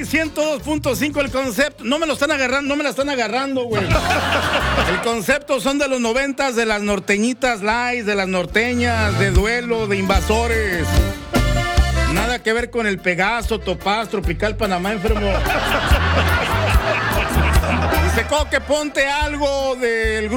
102.5 el concepto. No me lo están agarrando, no me la están agarrando, güey. El concepto son de los 90s, de las norteñitas light, de las norteñas, de Duelo, de Invasores. Nada que ver con el Pegaso, Topaz, Tropical Panamá, enfermo. Dice Coque, ponte algo del grupo